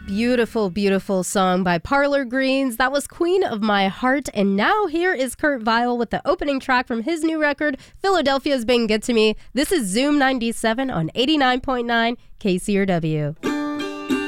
Beautiful, beautiful song by Parlor Greens. That was Queen of My Heart. And now here is Kurt Vile with the opening track from his new record, Philadelphia's Been Good to Me. This is Zoom 97 on 89.9 KCRW.